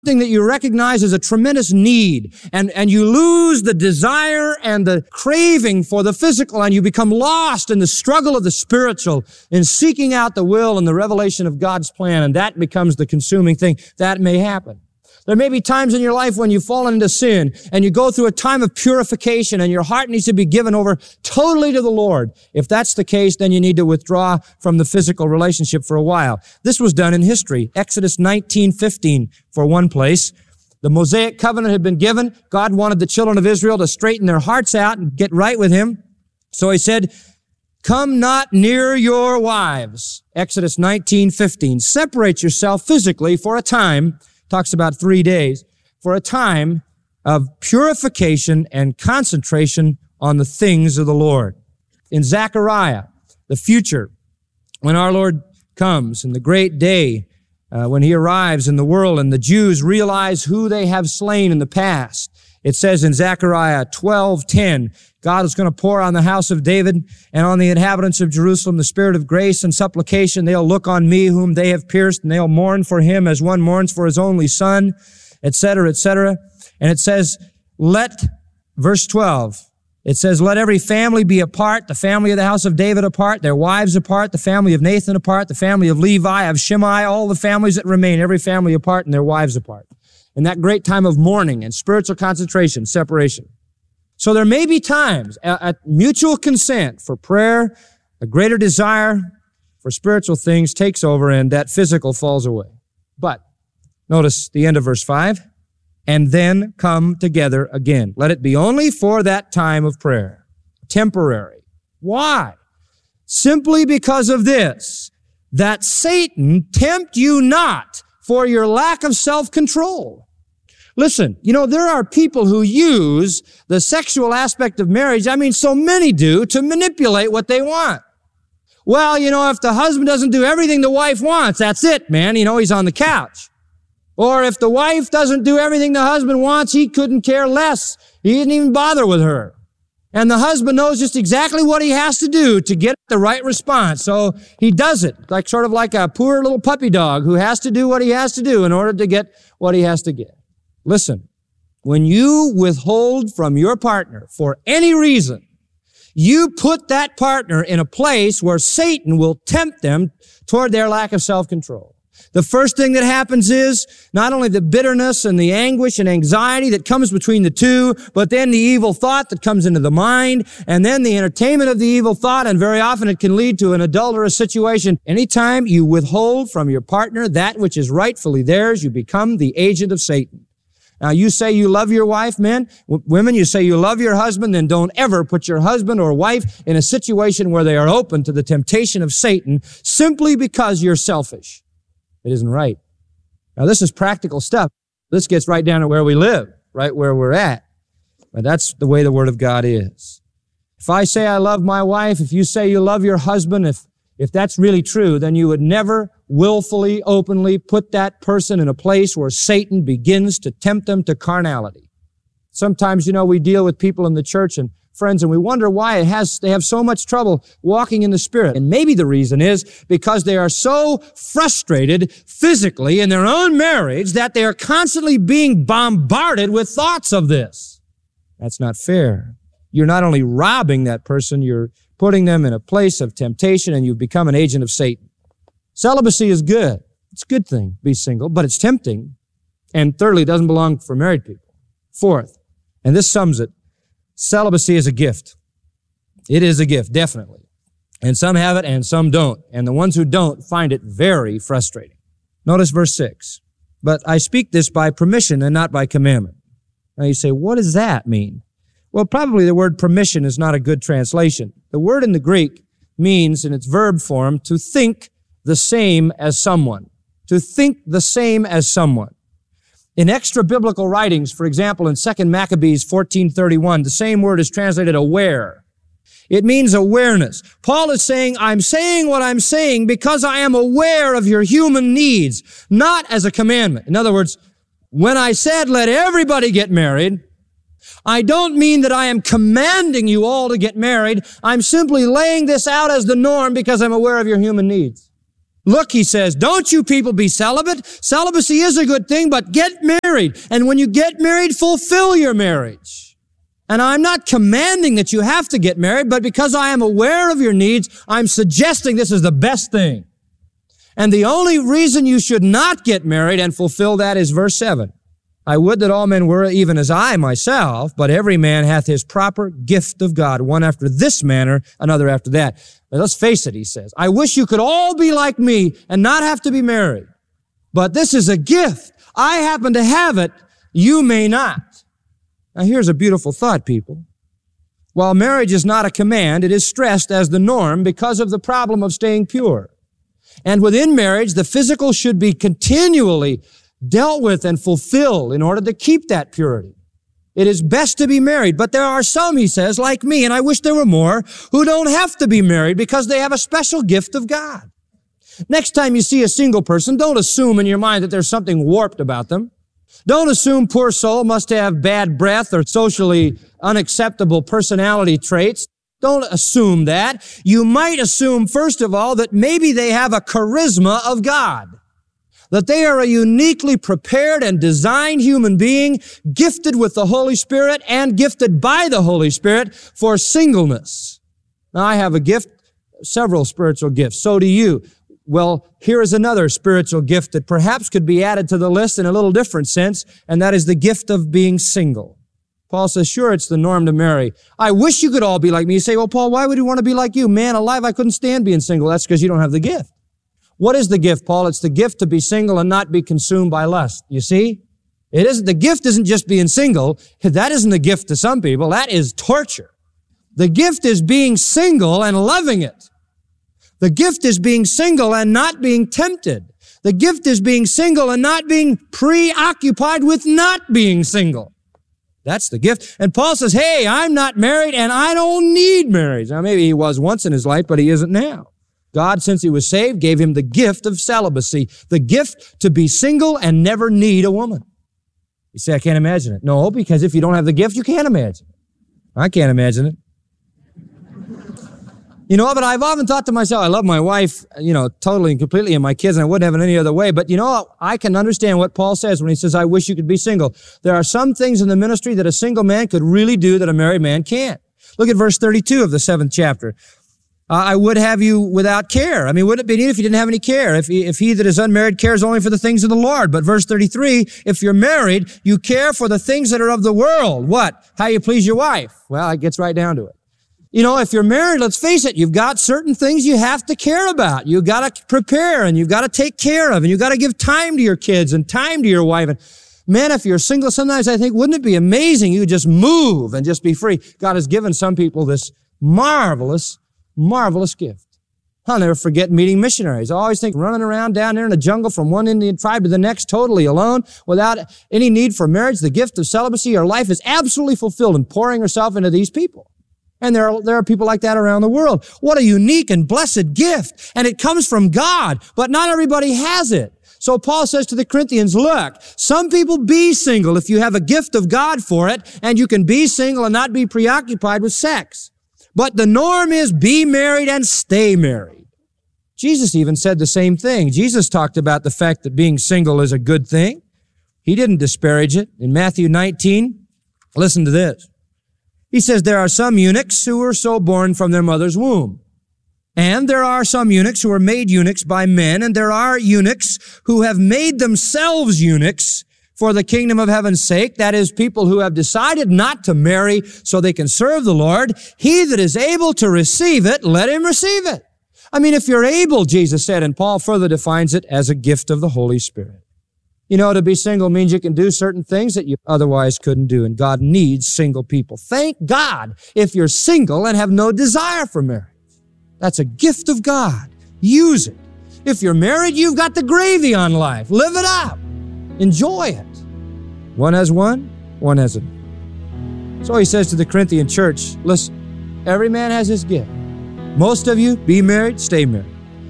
something that you recognize as a tremendous need, and you lose the desire and the craving for the physical, and you become lost in the struggle of the spiritual, in seeking out the will and the revelation of God's plan, and that becomes the consuming thing. That may happen. There may be times in your life when you've fallen into sin and you go through a time of purification and your heart needs to be given over totally to the Lord. If that's the case, then you need to withdraw from the physical relationship for a while. This was done in history. Exodus 19:15 for one place. The Mosaic covenant had been given. God wanted the children of Israel to straighten their hearts out and get right with Him. So He said, "Come not near your wives." Exodus 19:15. Separate yourself physically for a time. Talks about 3 days, for a time of purification and concentration on the things of the Lord. In Zechariah, the future, when our Lord comes, and the great day when He arrives in the world and the Jews realize who they have slain in the past, it says in Zechariah 12:10, God is going to pour on the house of David and on the inhabitants of Jerusalem the spirit of grace and supplication. They'll look on me whom they have pierced, and they'll mourn for him as one mourns for his only son, etc., etc. And it says, verse 12, it says, let every family be apart, the family of the house of David apart, their wives apart, the family of Nathan apart, the family of Levi, of Shimei, all the families that remain, every family apart and their wives apart. In that great time of mourning and spiritual concentration, separation. So there may be times at mutual consent for prayer, a greater desire for spiritual things takes over and that physical falls away. But notice the end of verse 5, and then come together again. Let it be only for that time of prayer. Temporary. Why? Simply because of this, that Satan tempt you not for your lack of self-control. Listen, there are people who use the sexual aspect of marriage, so many do, to manipulate what they want. Well, if the husband doesn't do everything the wife wants, that's it, man. He's on the couch. Or if the wife doesn't do everything the husband wants, he couldn't care less. He didn't even bother with her. And the husband knows just exactly what he has to do to get the right response. So he does it, sort of like a poor little puppy dog who has to do what he has to do in order to get what he has to get. Listen, when you withhold from your partner for any reason, you put that partner in a place where Satan will tempt them toward their lack of self-control. The first thing that happens is not only the bitterness and the anguish and anxiety that comes between the two, but then the evil thought that comes into the mind, and then the entertainment of the evil thought, and very often it can lead to an adulterous situation. Anytime you withhold from your partner that which is rightfully theirs, you become the agent of Satan. Now, you say you love your wife, men. Women, you say you love your husband, then don't ever put your husband or wife in a situation where they are open to the temptation of Satan simply because you're selfish. It isn't right. Now, this is practical stuff. This gets right down to where we live, right where we're at. But that's the way the Word of God is. If I say I love my wife, if you say you love your husband, if that's really true, then you would never willfully, openly put that person in a place where Satan begins to tempt them to carnality. Sometimes, we deal with people in the church and friends, and we wonder why they have so much trouble walking in the Spirit. And maybe the reason is because they are so frustrated physically in their own marriage that they are constantly being bombarded with thoughts of this. That's not fair. You're not only robbing that person, you're putting them in a place of temptation, and you've become an agent of Satan. Celibacy is good. It's a good thing, be single, but it's tempting. And thirdly, it doesn't belong for married people. Fourth, and this sums it, celibacy is a gift. It is a gift, definitely. And some have it and some don't. And the ones who don't find it very frustrating. Notice verse 6. But I speak this by permission and not by commandment. Now you say, what does that mean? Well, probably the word permission is not a good translation. The word in the Greek means, in its verb form, to think the same as someone. To think the same as someone. In extra-biblical writings, for example, in 2 Maccabees 14:31, the same word is translated aware. It means awareness. Paul is saying, I'm saying what I'm saying because I am aware of your human needs, not as a commandment. In other words, when I said let everybody get married, I don't mean that I am commanding you all to get married. I'm simply laying this out as the norm because I'm aware of your human needs. Look, he says, don't you people be celibate. Celibacy is a good thing, but get married. And when you get married, fulfill your marriage. And I'm not commanding that you have to get married, but because I am aware of your needs, I'm suggesting this is the best thing. And the only reason you should not get married and fulfill that is verse 7. I would that all men were even as I myself, but every man hath his proper gift of God, one after this manner, another after that. But let's face it, he says, I wish you could all be like me and not have to be married. But this is a gift. I happen to have it. You may not. Now here's a beautiful thought, people. While marriage is not a command, it is stressed as the norm because of the problem of staying pure. And within marriage, the physical should be continually dealt with and fulfilled in order to keep that purity. It is best to be married, but there are some, he says, like me, and I wish there were more, who don't have to be married because they have a special gift of God. Next time you see a single person, don't assume in your mind that there's something warped about them. Don't assume poor soul must have bad breath or socially unacceptable personality traits. Don't assume that. You might assume, first of all, that maybe they have a charisma of God. That they are a uniquely prepared and designed human being, gifted with the Holy Spirit and gifted by the Holy Spirit for singleness. Now, I have a gift, several spiritual gifts. So do you. Well, here is another spiritual gift that perhaps could be added to the list in a little different sense, and that is the gift of being single. Paul says, sure, it's the norm to marry. I wish you could all be like me. You say, well, Paul, why would you want to be like you? Man alive, I couldn't stand being single. That's because you don't have the gift. What is the gift, Paul? It's the gift to be single and not be consumed by lust. You see? The gift isn't just being single. That isn't the gift to some people. That is torture. The gift is being single and loving it. The gift is being single and not being tempted. The gift is being single and not being preoccupied with not being single. That's the gift. And Paul says, hey, I'm not married and I don't need marriage. Now, maybe he was once in his life, but he isn't now. God, since he was saved, gave him the gift of celibacy, the gift to be single and never need a woman. You say, I can't imagine it. No, because if you don't have the gift, you can't imagine it. I can't imagine it. You know, but I've often thought to myself, I love my wife, totally and completely, and my kids, and I wouldn't have it any other way. But, I can understand what Paul says when he says, I wish you could be single. There are some things in the ministry that a single man could really do that a married man can't. Look at verse 32 of the 7th chapter. I would have you without care. I mean, wouldn't it be neat if you didn't have any care? If he that is unmarried cares only for the things of the Lord. But verse 33, if you're married, you care for the things that are of the world. What? How you please your wife? Well, it gets right down to it. If you're married, let's face it, you've got certain things you have to care about. You've got to prepare and you've got to take care of and you've got to give time to your kids and time to your wife. And man, if you're single, sometimes I think, wouldn't it be amazing? You just move and just be free. God has given some people this marvelous gift. I'll never forget meeting missionaries. I always think running around down there in the jungle from one Indian tribe to the next, totally alone, without any need for marriage, the gift of celibacy, your life is absolutely fulfilled in pouring yourself into these people. And there are people like that around the world. What a unique and blessed gift. And it comes from God, but not everybody has it. So Paul says to the Corinthians, look, some people be single if you have a gift of God for it, and you can be single and not be preoccupied with sex. But the norm is be married and stay married. Jesus even said the same thing. Jesus talked about the fact that being single is a good thing. He didn't disparage it. In Matthew 19, listen to this. He says, there are some eunuchs who were so born from their mother's womb. And there are some eunuchs who are made eunuchs by men, and there are eunuchs who have made themselves eunuchs for the kingdom of heaven's sake. That is, people who have decided not to marry so they can serve the Lord. He that is able to receive it, let him receive it. I mean, if you're able, Jesus said, and Paul further defines it as a gift of the Holy Spirit. To be single means you can do certain things that you otherwise couldn't do, and God needs single people. Thank God if you're single and have no desire for marriage. That's a gift of God. Use it. If you're married, you've got the gravy on life. Live it up. Enjoy it. One has one has another. So he says to the Corinthian church, listen, every man has his gift. Most of you, be married, stay married,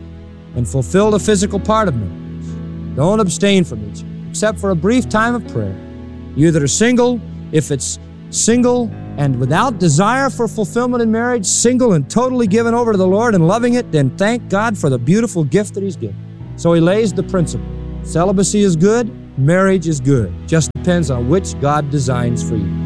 and fulfill the physical part of marriage. Don't abstain from each other, except for a brief time of prayer. You that are single, if it's single and without desire for fulfillment in marriage, single and totally given over to the Lord and loving it, then thank God for the beautiful gift that He's given. So He lays the principle. Celibacy is good, marriage is good. Just depends on which God designs for you.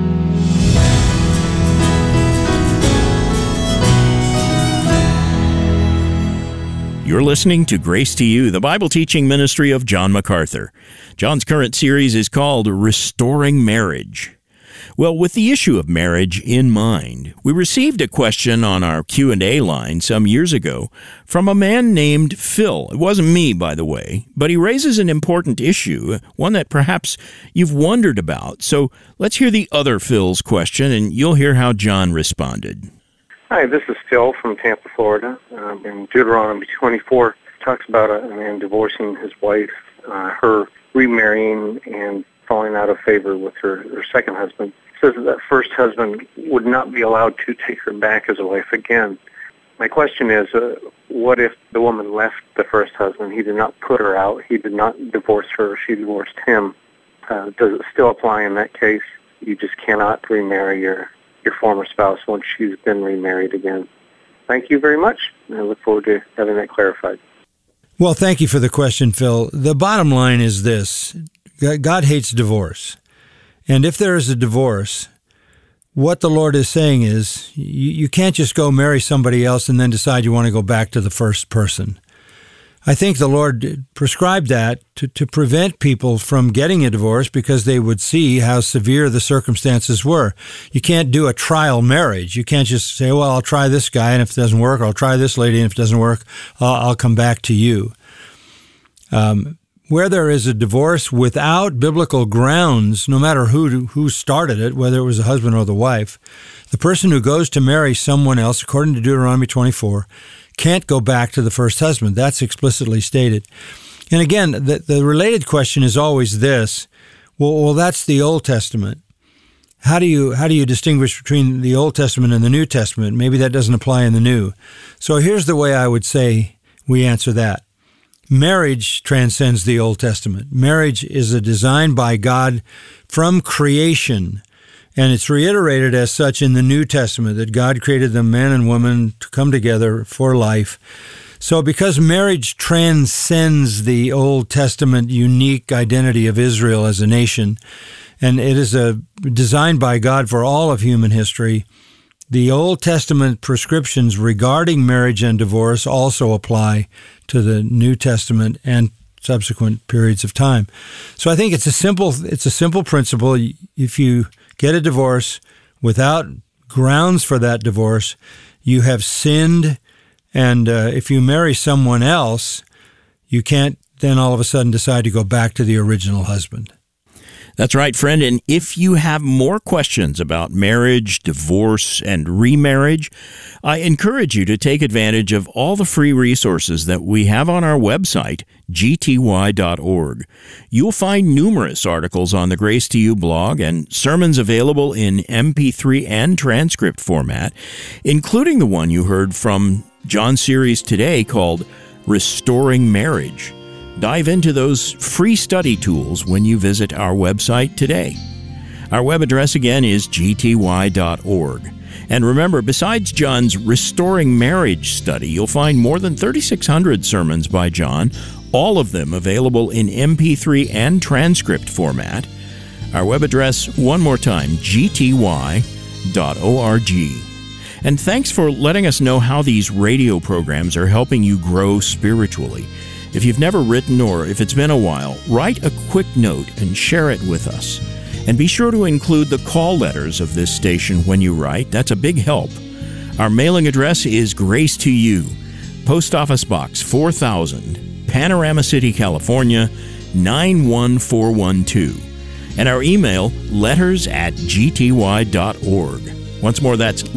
You're listening to Grace to You, the Bible teaching ministry of John MacArthur. John's current series is called Restoring Marriage. Well, with the issue of marriage in mind, we received a question on our Q&A line some years ago from a man named Phil. It wasn't me, by the way, but he raises an important issue, one that perhaps you've wondered about. So let's hear the other Phil's question, and you'll hear how John responded. Hi, this is Phil from Tampa, Florida. In Deuteronomy 24, talks about a man divorcing his wife, her remarrying and falling out of favor with her second husband. It says that first husband would not be allowed to take her back as a wife again. My question is, what if the woman left the first husband? He did not put her out. He did not divorce her. She divorced him. Does it still apply in that case? You just cannot remarry your former spouse once she's been remarried again. Thank you very much, and I look forward to having that clarified. Well, thank you for the question, Phil. The bottom line is this. God hates divorce. And if there is a divorce, what the Lord is saying is you can't just go marry somebody else and then decide you want to go back to the first person. I think the Lord prescribed that to prevent people from getting a divorce because they would see how severe the circumstances were. You can't do a trial marriage. You can't just say, well, I'll try this guy, and if it doesn't work, I'll try this lady, and if it doesn't work, I'll come back to you. Where there is a divorce without biblical grounds, no matter who started it, whether it was the husband or the wife, the person who goes to marry someone else, according to Deuteronomy 24, can't go back to the first husband. That's explicitly stated. And again, the related question is always this. Well, that's the Old Testament. How do you distinguish between the Old Testament and the New Testament? Maybe that doesn't apply in the New. So here's the way I would say we answer that. Marriage transcends the Old Testament. Marriage is a design by God from creation. And it's reiterated as such in the New Testament, that God created them, man and woman, to come together for life. So because marriage transcends the Old Testament unique identity of Israel as a nation, and it is a designed by God for all of human history, the Old Testament prescriptions regarding marriage and divorce also apply to the New Testament and subsequent periods of time. So I think it's a simple principle. If you get a divorce without grounds for that divorce, you have sinned, and if you marry someone else, you can't then all of a sudden decide to go back to the original husband. That's right, friend. And if you have more questions about marriage, divorce, and remarriage, I encourage you to take advantage of all the free resources that we have on our website, gty.org. You'll find numerous articles on the Grace to You blog and sermons available in MP3 and transcript format, including the one you heard from John's series today called Restoring Marriage. Dive into those free study tools when you visit our website today. Our web address again is gty.org. And remember, besides John's Restoring Marriage study, you'll find more than 3,600 sermons by John, all of them available in MP3 and transcript format. Our web address, one more time, gty.org. And thanks for letting us know how these radio programs are helping you grow spiritually. If you've never written, or if it's been a while, write a quick note and share it with us. And be sure to include the call letters of this station when you write. That's a big help. Our mailing address is Grace to You, Post Office Box 4000, Panorama City, California, 91412. And our email, letters@gty.org. Once more, that's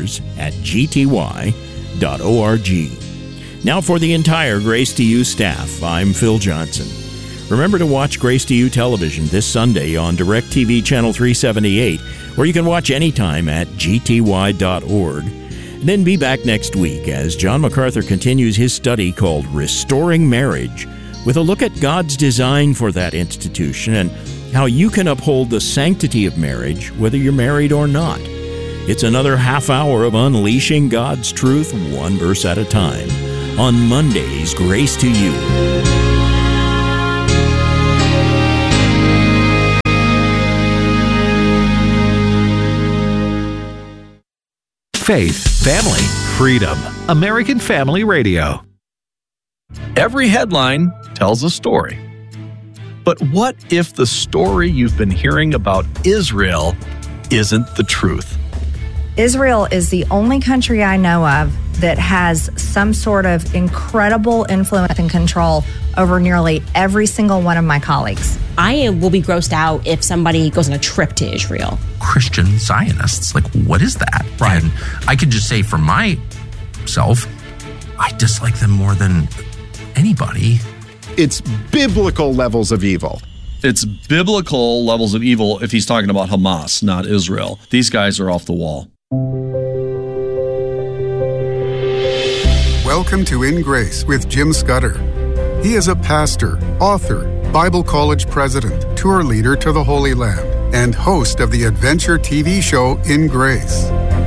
letters@gty.org. Now for the entire Grace to You staff, I'm Phil Johnson. Remember to watch Grace to You television this Sunday on DirecTV Channel 378, or you can watch anytime at gty.org. Then be back next week as John MacArthur continues his study called Restoring Marriage, with a look at God's design for that institution and how you can uphold the sanctity of marriage, whether you're married or not. It's another half hour of unleashing God's truth, one verse at a time. On Monday's Grace to You. Faith, family, freedom. American Family Radio. Every headline tells a story. But what if the story you've been hearing about Israel isn't the truth? Israel is the only country I know of that has some sort of incredible influence and control over nearly every single one of my colleagues. I will be grossed out if somebody goes on a trip to Israel. Christian Zionists, like, what is that? Right. And I can just say for myself, I dislike them more than anybody. It's biblical levels of evil. It's biblical levels of evil if he's talking about Hamas, not Israel. These guys are off the wall. Welcome to In Grace with Jim Scudder. He is a pastor, author, Bible college president, tour leader to the Holy Land, and host of the adventure TV show In Grace.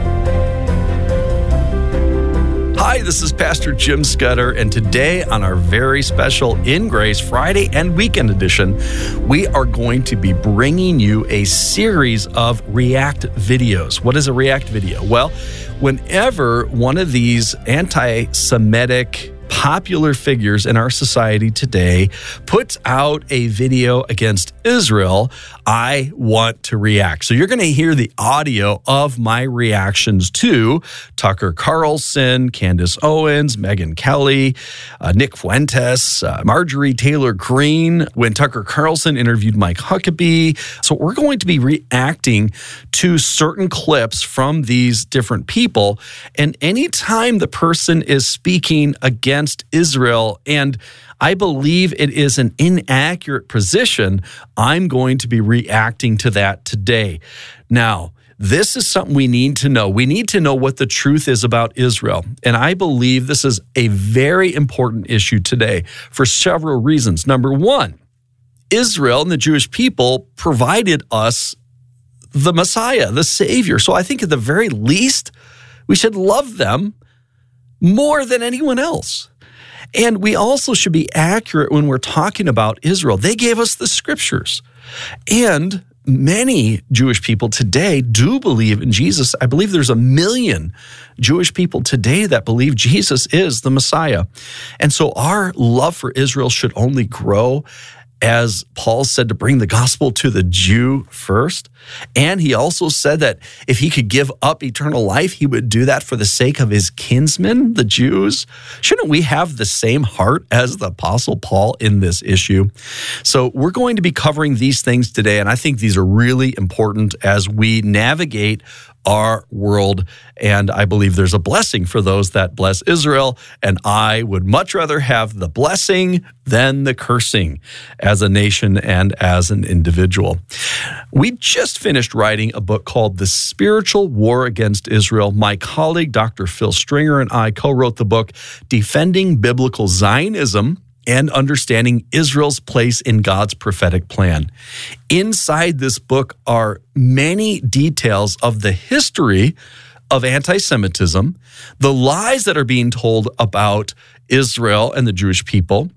Hi, this is Pastor Jim Scudder, and today on our very special In Grace Friday and Weekend edition, we are going to be bringing you a series of React videos. What is a React video? Well, whenever one of these anti-Semitic popular figures in our society today puts out a video against Israel, I want to react. So you're going to hear the audio of my reactions to Tucker Carlson, Candace Owens, Megyn Kelly, Nick Fuentes, Marjorie Taylor Greene, when Tucker Carlson interviewed Mike Huckabee. So we're going to be reacting to certain clips from these different people. And anytime the person is speaking against Israel, and I believe it is an inaccurate position, I'm going to be reacting to that today. Now, this is something we need to know. We need to know what the truth is about Israel. And I believe this is a very important issue today for several reasons. Number one, Israel and the Jewish people provided us the Messiah, the Savior. So I think at the very least, we should love them more than anyone else. And we also should be accurate when we're talking about Israel. They gave us the scriptures. And many Jewish people today do believe in Jesus. I believe there's 1 million Jewish people today that believe Jesus is the Messiah. And so our love for Israel should only grow, as Paul said, to bring the gospel to the Jew first. And he also said that if he could give up eternal life, he would do that for the sake of his kinsmen, the Jews. Shouldn't we have the same heart as the Apostle Paul in this issue? So we're going to be covering these things today, and I think these are really important as we navigate our world, and I believe there's a blessing for those that bless Israel, and I would much rather have the blessing than the cursing as a nation and as an individual. We just finished writing a book called The Spiritual War Against Israel. My colleague, Dr. Phil Stringer, and I co-wrote the book, Defending Biblical Zionism and Understanding Israel's Place in God's Prophetic Plan. Inside this book are many details of the history of anti-Semitism, the lies that are being told about Israel and the Jewish people,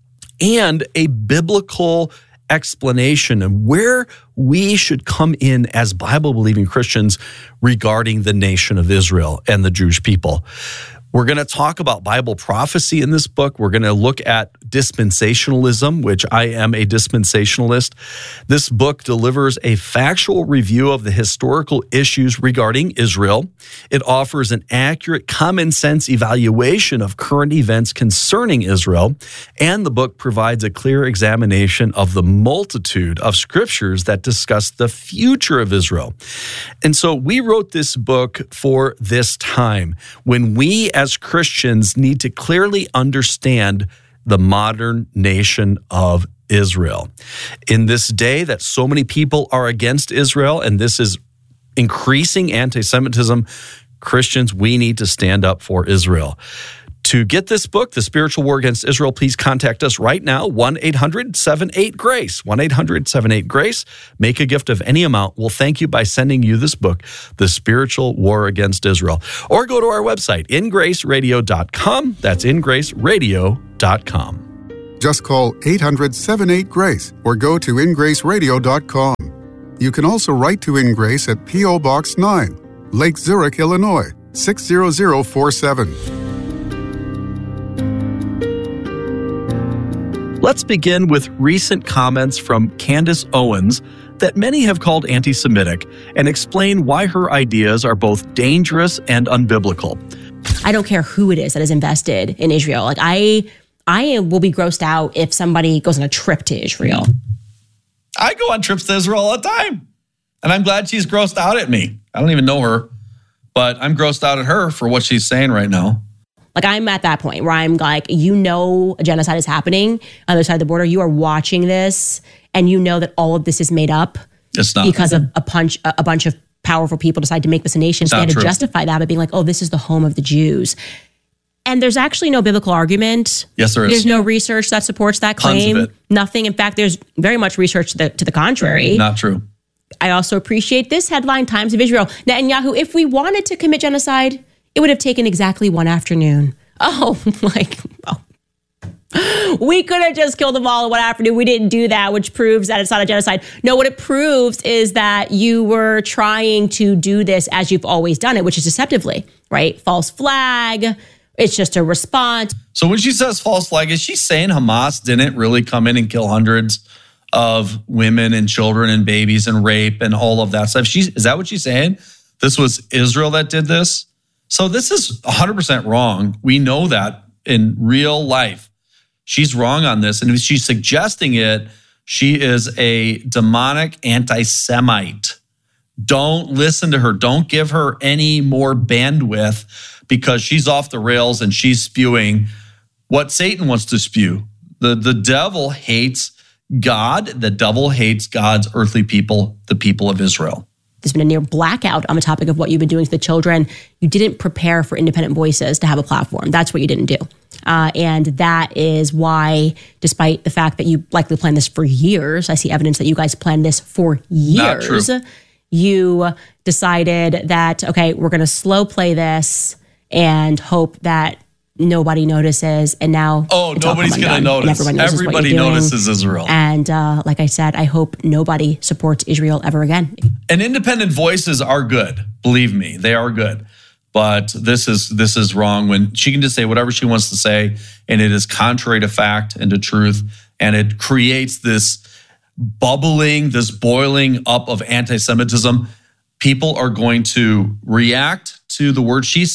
and a biblical explanation of where we should come in as Bible-believing Christians regarding the nation of Israel and the Jewish people. We're going to talk about Bible prophecy in this book. We're going to look at dispensationalism, which I am a dispensationalist. This book delivers a factual review of the historical issues regarding Israel. It offers an accurate, common sense evaluation of current events concerning Israel. And the book provides a clear examination of the multitude of scriptures that discuss the future of Israel. And so we wrote this book for this time when we as Christians need to clearly understand the modern nation of Israel. In this day that so many people are against Israel, and this is increasing anti-Semitism, Christians, we need to stand up for Israel. To get this book, The Spiritual War Against Israel, please contact us right now, 1-800-78-GRACE, 1-800-78-GRACE. Make a gift of any amount. We'll thank you by sending you this book, The Spiritual War Against Israel. Or go to our website, ingraceradio.com. That's ingraceradio.com. Just call 800-78-GRACE or go to ingraceradio.com. You can also write to InGrace at P.O. Box 9, Lake Zurich, Illinois, 60047. Let's begin with recent comments from Candace Owens that many have called anti-Semitic and explain why her ideas are both dangerous and unbiblical. I don't care who it is that is invested in Israel. Like I will be grossed out if somebody goes on a trip to Israel. I go on trips to Israel all the time. And I'm glad she's grossed out at me. I don't even know her, but I'm grossed out at her for what she's saying right now. Like I'm at that point where I'm like, a genocide is happening on the other side of the border. You are watching this and you know that all of this is made up. It's not. Because of a bunch of powerful people decide to make this a nation. So they had to justify that by being like, oh, this is the home of the Jews. And there's actually no biblical argument. Yes, there is. There's no research that supports that claim. Tons of it. Nothing. In fact, there's very much research to the contrary. Not true. I also appreciate this headline, Times of Israel. Netanyahu, if we wanted to commit genocide, it would have taken exactly one afternoon. We could have just killed them all in one afternoon. We didn't do that, which proves that it's not a genocide. No, what it proves is that you were trying to do this as you've always done it, which is deceptively, right? False flag. It's just a response. So when she says false flag, is she saying Hamas didn't really come in and kill hundreds of women and children and babies and rape and all of that stuff? Is that what she's saying? This was Israel that did this? So this is 100% wrong. We know that in real life. She's wrong on this. And if she's suggesting it, she is a demonic anti-Semite. Don't listen to her. Don't give her any more bandwidth because she's off the rails and she's spewing what Satan wants to spew. The devil hates God. The devil hates God's earthly people, the people of Israel. There's been a near blackout on the topic of what you've been doing to the children. You didn't prepare for independent voices to have a platform. That's what you didn't do. And that is why, despite the fact that you likely planned this for years, I see evidence that you guys planned this for years. You decided that, okay, we're going to slow play this and hope that nobody notices. And now, nobody's going to notice. Everybody notices Israel. And like I said, I hope nobody supports Israel ever again. And independent voices are good. Believe me, they are good. But this is wrong when she can just say whatever she wants to say, and it is contrary to fact and to truth, and it creates this bubbling, this boiling up of anti-Semitism. People are going to react to the words she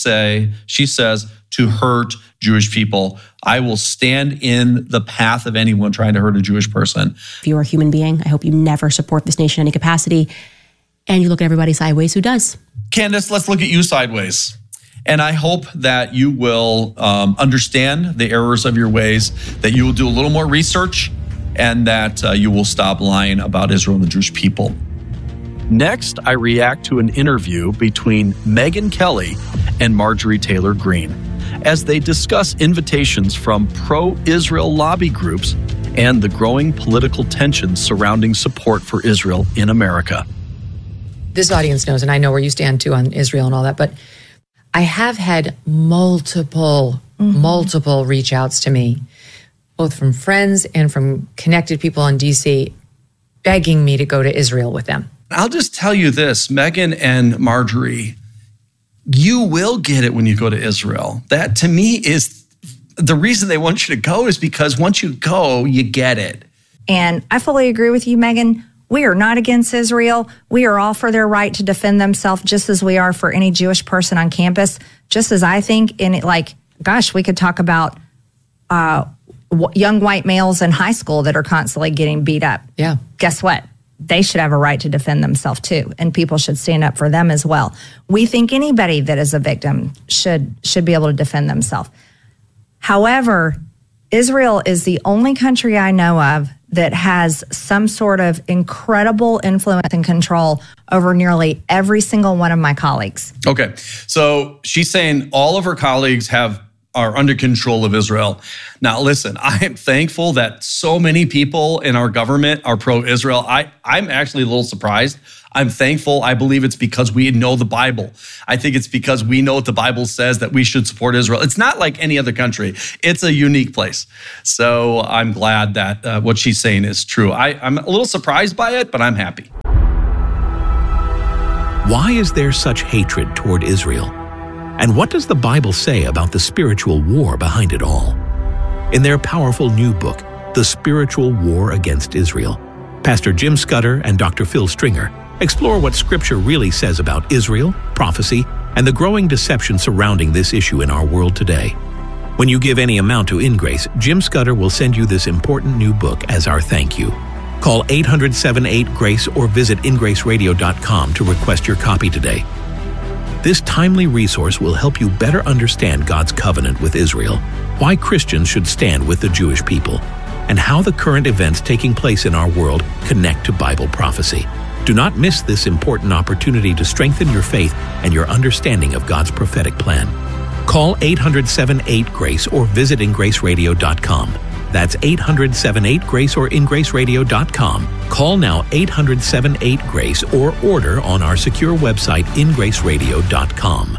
says to hurt Jewish people. I will stand in the path of anyone trying to hurt a Jewish person. If you're a human being, I hope you never support this nation in any capacity. And you look at everybody sideways who does. Candace, let's look at you sideways. And I hope that you will understand the errors of your ways, that you will do a little more research, and that you will stop lying about Israel and the Jewish people. Next, I react to an interview between Megyn Kelly and Marjorie Taylor Greene as they discuss invitations from pro-Israel lobby groups and the growing political tensions surrounding support for Israel in America. This audience knows, and I know where you stand too on Israel and all that, but I have had multiple reach outs to me, both from friends and from connected people in DC, begging me to go to Israel with them. I'll just tell you this, Megyn and Marjorie, you will get it when you go to Israel. That, to me, is the reason they want you to go, is because once you go, you get it. And I fully agree with you, Megyn. We are not against Israel. We are all for their right to defend themselves, just as we are for any Jewish person on campus. Just as I think, we could talk about young white males in high school that are constantly getting beat up. Yeah. Guess what? They should have a right to defend themselves too, and people should stand up for them as well. We think anybody that is a victim should be able to defend themselves. However, Israel is the only country I know of that has some sort of incredible influence and control over nearly every single one of my colleagues. Okay, so she's saying all of her colleagues have are under control of Israel. Now, listen, I am thankful that so many people in our government are pro-Israel. I'm actually a little surprised. I'm thankful. I believe it's because we know the Bible. I think it's because we know what the Bible says that we should support Israel. It's not like any other country. It's a unique place. So I'm glad that what she's saying is true. I'm a little surprised by it, but I'm happy. Why is there such hatred toward Israel? And what does the Bible say about the spiritual war behind it all? In their powerful new book, The Spiritual War Against Israel, Pastor Jim Scudder and Dr. Phil Stringer explore what Scripture really says about Israel, prophecy, and the growing deception surrounding this issue in our world today. When you give any amount to InGrace, Jim Scudder will send you this important new book as our thank you. Call 800-78-GRACE or visit ingraceradio.com to request your copy today. This timely resource will help you better understand God's covenant with Israel, why Christians should stand with the Jewish people, and how the current events taking place in our world connect to Bible prophecy. Do not miss this important opportunity to strengthen your faith and your understanding of God's prophetic plan. Call 800-78-GRACE or visit ingraceradio.com. That's 800-78-GRACE or ingraceradio.com. Call now 800-78-GRACE or order on our secure website ingraceradio.com.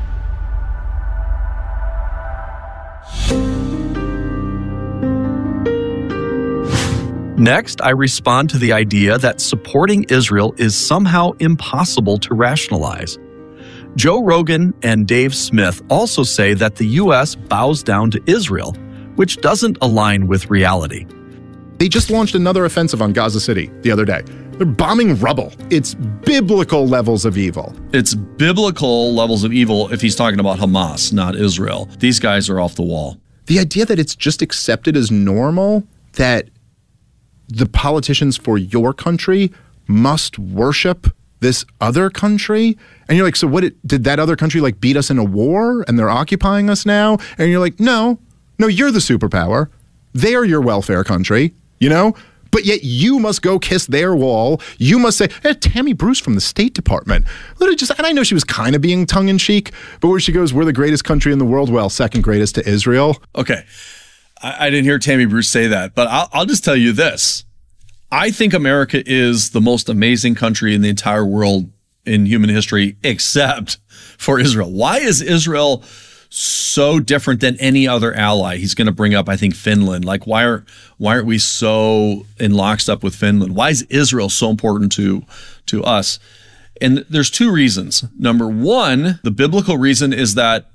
Next, I respond to the idea that supporting Israel is somehow impossible to rationalize. Joe Rogan and Dave Smith also say that the U.S. bows down to Israel, which doesn't align with reality. They just launched another offensive on Gaza City the other day. They're bombing rubble. It's biblical levels of evil. It's biblical levels of evil if he's talking about Hamas, not Israel. These guys are off the wall. The idea that it's just accepted as normal that the politicians for your country must worship this other country, and you're like, so what, did that other country like beat us in a war and they're occupying us now? And you're like, no, you're the superpower. They are your welfare country, you know? But yet you must go kiss their wall. You must say, Tammy Bruce from the State Department. And I know she was kind of being tongue-in-cheek, but where she goes, we're the greatest country in the world. Well, second greatest to Israel. Okay. I didn't hear Tammy Bruce say that, but I'll just tell you this. I think America is the most amazing country in the entire world in human history, except for Israel. Why is Israel so different than any other ally? He's going to bring up, I think, Finland. Like, why aren't we so in lockstep with Finland? Why is Israel so important to us? And there's two reasons. Number one, the biblical reason is that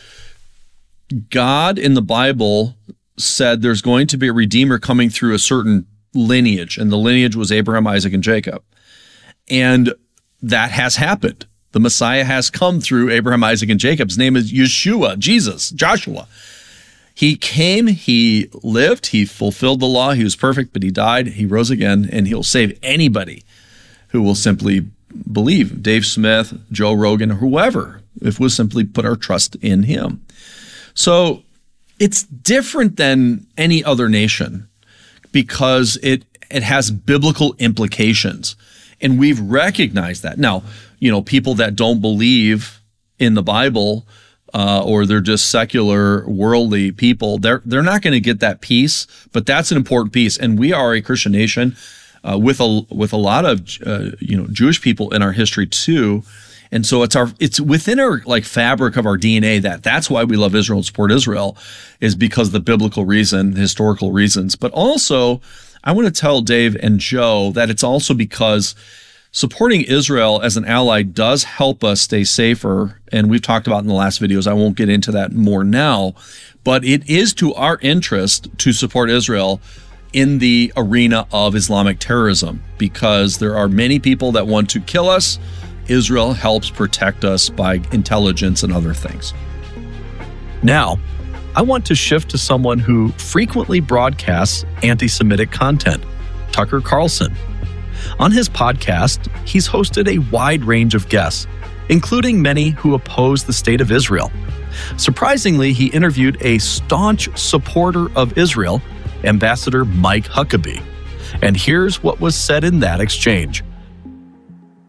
God in the Bible said there's going to be a redeemer coming through a certain lineage, and the lineage was Abraham, Isaac, and Jacob. And that has happened. The Messiah has come through Abraham, Isaac, and Jacob. His name is Yeshua, Jesus, Joshua. He came, he lived, he fulfilled the law, he was perfect, but he died, he rose again, and he'll save anybody who will simply believe. Dave Smith, Joe Rogan, whoever, if we'll simply put our trust in him. So it's different than any other nation, because it has biblical implications. And we've recognized that. Now, people that don't believe in the Bible or they're just secular, worldly people, they're not going to get that piece, but that's an important piece. And we are a Christian nation with a lot of Jewish people in our history too. And so it's within our fabric of our DNA that's why we love Israel and support Israel, is because of the biblical reason, historical reasons. But also, I want to tell Dave and Joe that it's also because supporting Israel as an ally does help us stay safer. And we've talked about in the last videos, I won't get into that more now, but it is to our interest to support Israel in the arena of Islamic terrorism, because there are many people that want to kill us. Israel helps protect us by intelligence and other things. Now, I want to shift to someone who frequently broadcasts anti-Semitic content, Tucker Carlson. On his podcast, he's hosted a wide range of guests, including many who oppose the state of Israel. Surprisingly, he interviewed a staunch supporter of Israel, Ambassador Mike Huckabee. And here's what was said in that exchange.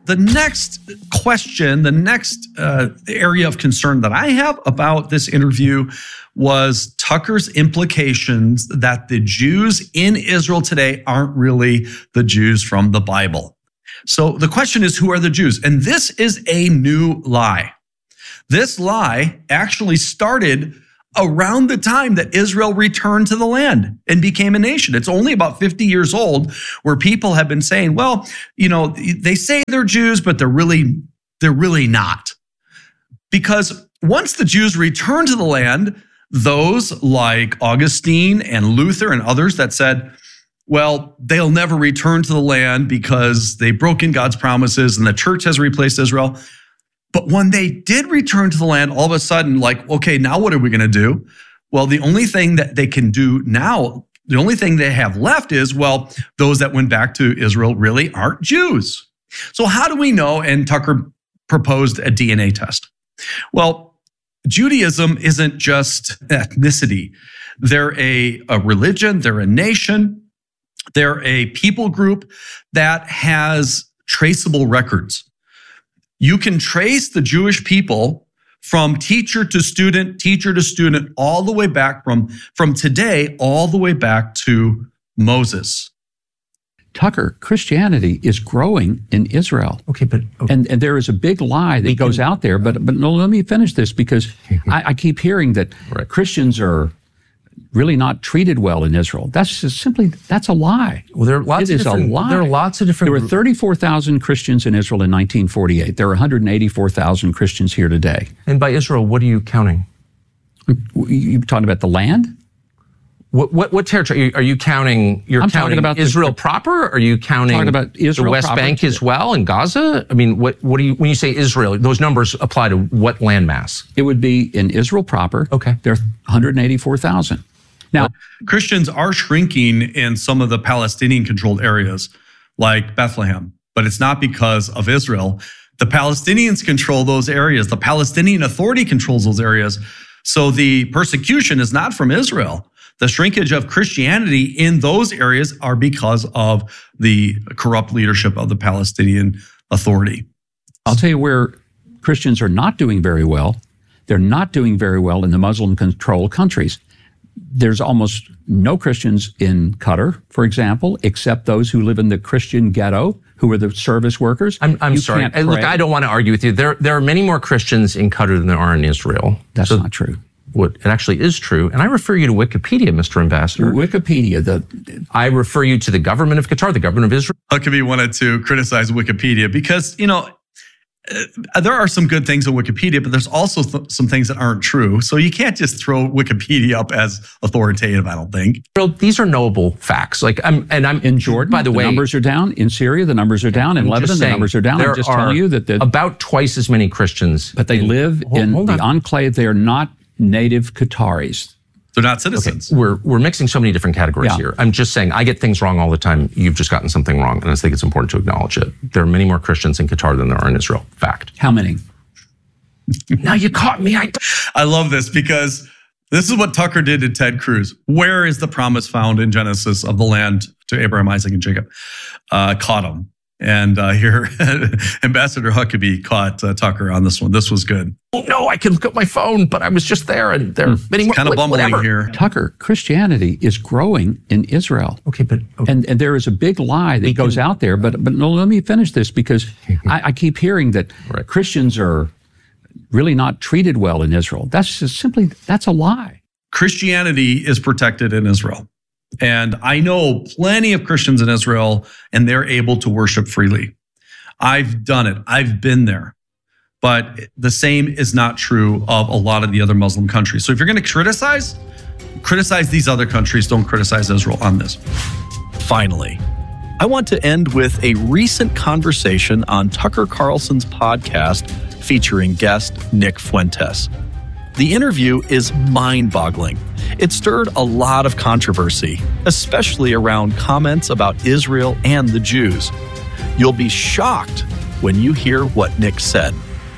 the next question, the next area of concern that I have about this interview was Tucker's implications that the Jews in Israel today aren't really the Jews from the Bible. So the question is, who are the Jews? And this is a new lie. This lie actually started around the time that Israel returned to the land and became a nation. It's only about 50 years old, where people have been saying, well, you know, they say they're Jews, but they're really not. Because once the Jews returned to the land, those like Augustine and Luther and others that said, well, they'll never return to the land because they've broken God's promises and the church has replaced Israel. But when they did return to the land, all of a sudden, like, okay, now what are we going to do? Well, the only thing that they can do now, the only thing they have left is, well, those that went back to Israel really aren't Jews. So how do we know? And Tucker proposed a DNA test. Well, Judaism isn't just ethnicity. They're a religion, they're a nation, they're a people group that has traceable records. You can trace the Jewish people from teacher to student, all the way back from today, all the way back to Moses. Tucker, Christianity is growing in Israel. Okay. And there is a big lie that goes out there, but no, let me finish this, because I keep hearing that Christians are really not treated well in Israel. That's a lie. Well, there are lots of different. There are lots of different. There were 34,000 Christians in Israel in 1948. There are 184,000 Christians here today. And by Israel, what are you counting? You talking about the land? What territory are you counting? I'm counting about Israel proper? Are you counting about Israel the West proper? Bank as well and Gaza? I mean, what do you, when you say Israel, those numbers apply to what landmass? It would be in Israel proper. Okay. There are 184,000. Now, Christians are shrinking in some of the Palestinian-controlled areas, like Bethlehem, but it's not because of Israel. The Palestinians control those areas. The Palestinian Authority controls those areas. So the persecution is not from Israel. The shrinkage of Christianity in those areas are because of the corrupt leadership of the Palestinian Authority. I'll tell you where Christians are not doing very well. They're not doing very well in the Muslim-controlled countries. There's almost no Christians in Qatar, for example, except those who live in the Christian ghetto, who are the service workers. I'm sorry. Look, I don't want to argue with you. There are many more Christians in Qatar than there are in Israel. That's not true. It actually is true. And I refer you to Wikipedia, Mr. Ambassador. Wikipedia. I refer you to the government of Qatar, the government of Israel. Huckabee wanted to criticize Wikipedia because, you know, there are some good things in Wikipedia, but there's also some things that aren't true. So you can't just throw Wikipedia up as authoritative, I don't think. Well, these are knowable facts. Like I'm in Jordan, by the way, numbers are down. In Syria, the numbers are down. In Lebanon, the numbers are down. I'm just telling you that about twice as many Christians. But they live in the enclave. They are not native Qataris. They're not citizens. Okay. We're mixing so many different categories here. I'm just saying I get things wrong all the time. You've just gotten something wrong, and I think it's important to acknowledge it. There are many more Christians in Qatar than there are in Israel. Fact. How many? Now you caught me. I love this because this is what Tucker did to Ted Cruz. Where is the promise found in Genesis of the land to Abraham, Isaac, and Jacob? Caught him. And here, Ambassador Huckabee caught Tucker on this one. This was good. Oh, no, I can look at my phone, but I was just there, and there are many more. Kind of bumbling here. Tucker, Christianity is growing in Israel. Okay. And there is a big lie that goes out there, but no, let me finish this, because I keep hearing that Christians are really not treated well in Israel. That's a lie. Christianity is protected in Israel. And I know plenty of Christians in Israel, and they're able to worship freely. I've done it. I've been there. But the same is not true of a lot of the other Muslim countries. So if you're going to criticize these other countries. Don't criticize Israel on this. Finally, I want to end with a recent conversation on Tucker Carlson's podcast featuring guest Nick Fuentes. The interview is mind-boggling. It stirred a lot of controversy, especially around comments about Israel and the Jews. You'll be shocked when you hear what Nick said.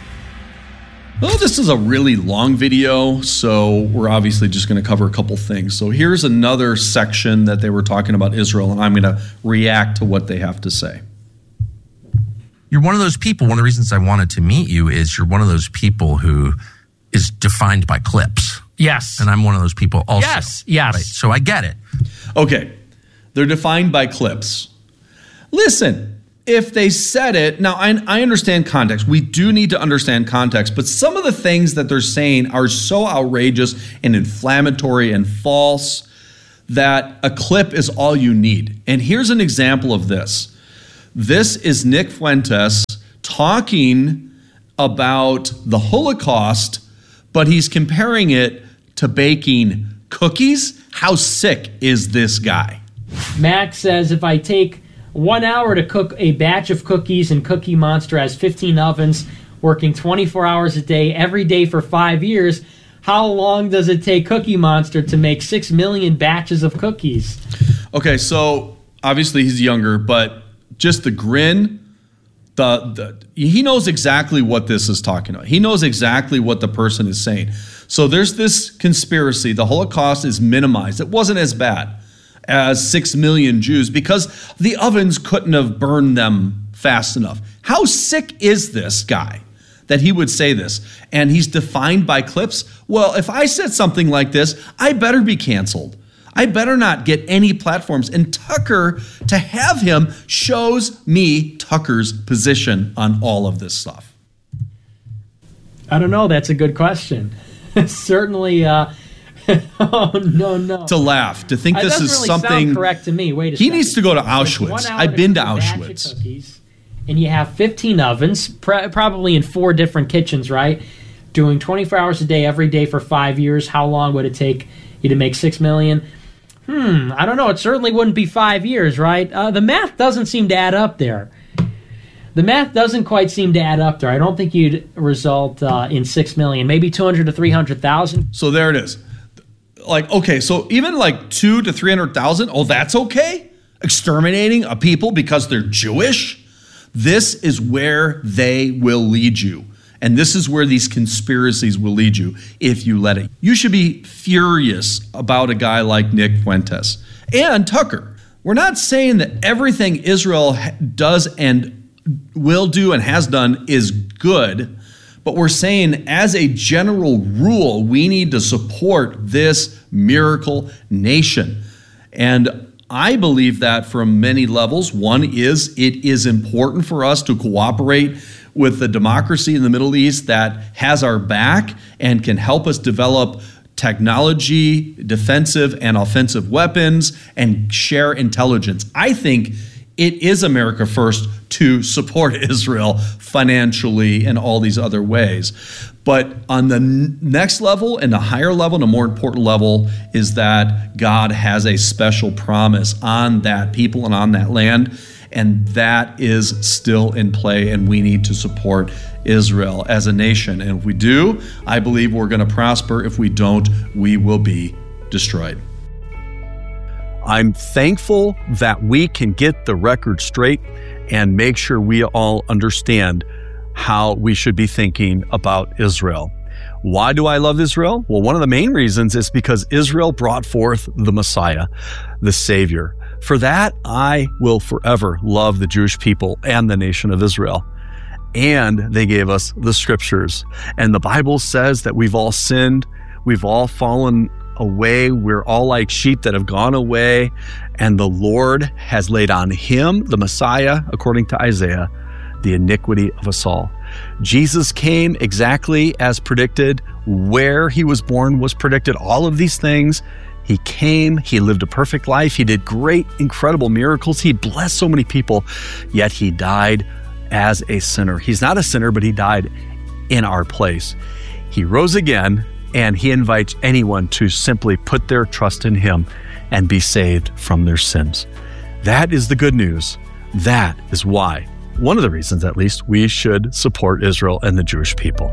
Well, this is a really long video, so we're obviously just going to cover a couple things. So here's another section that they were talking about Israel, and I'm going to react to what they have to say. You're one of those people. One of the reasons I wanted to meet you is you're one of those people who is defined by clips. Yes. And I'm one of those people also. Yes. Right? So I get it. Okay. They're defined by clips. Listen, if they said it, now I understand context. We do need to understand context, but some of the things that they're saying are so outrageous and inflammatory and false that a clip is all you need. And here's an example of this. This is Nick Fuentes talking about the Holocaust, but he's comparing it to baking cookies. How sick is this guy? Max says, if I take 1 hour to cook a batch of cookies and Cookie Monster has 15 ovens working 24 hours a day, every day for 5 years, how long does it take Cookie Monster to make 6 million batches of cookies? Okay, so obviously he's younger, but just the grin, he knows exactly what this is talking about. He knows exactly what the person is saying. So there's this conspiracy. The Holocaust is minimized. It wasn't as bad as 6 million Jews because the ovens couldn't have burned them fast enough. How sick is this guy that he would say this? And he's defined by clips. Well, if I said something like this, I better be canceled. I better not get any platforms. And Tucker, to have him, shows me Tucker's position on all of this stuff. I don't know. That's a good question. Certainly, oh, no. To laugh, to think this is really something... sound correct to me. Wait a second. He needs to go to Auschwitz. I've been to Auschwitz. Cookies, and you have 15 ovens, probably in 4 different kitchens, right? Doing 24 hours a day, every day for 5 years. How long would it take you to make 6 million? I don't know. It certainly wouldn't be 5 years, right? The math doesn't seem to add up there. The math doesn't quite seem to add up there. I don't think you'd result in 6 million, maybe 200 to 300,000. So there it is. Like, okay, so even like 2 to 300,000, oh, that's okay? Exterminating a people because they're Jewish? This is where they will lead you. And this is where these conspiracies will lead you if you let it. You should be furious about a guy like Nick Fuentes and Tucker. We're not saying that everything Israel does and will do and has done is good, but we're saying as a general rule, we need to support this miracle nation. And I believe that from many levels. One is it is important for us to cooperate with the democracy in the Middle East that has our back and can help us develop technology, defensive and offensive weapons, and share intelligence. I think it is America first to support Israel financially and all these other ways. But on the next level and the higher level and a more important level is that God has a special promise on that people and on that land. And that is still in play, and we need to support Israel as a nation. And if we do, I believe we're going to prosper. If we don't, we will be destroyed. I'm thankful that we can get the record straight and make sure we all understand how we should be thinking about Israel. Why do I love Israel? Well, one of the main reasons is because Israel brought forth the Messiah, the Savior. For that, I will forever love the Jewish people and the nation of Israel. And they gave us the scriptures. And the Bible says that we've all sinned. We've all fallen away. We're all like sheep that have gone away. And the Lord has laid on him, the Messiah, according to Isaiah, the iniquity of us all. Jesus came exactly as predicted. Where he was born was predicted. All of these things. He came, he lived a perfect life, he did great, incredible miracles, he blessed so many people, yet he died as a sinner. He's not a sinner, but he died in our place. He rose again, and he invites anyone to simply put their trust in him and be saved from their sins. That is the good news. That is why, one of the reasons at least, we should support Israel and the Jewish people.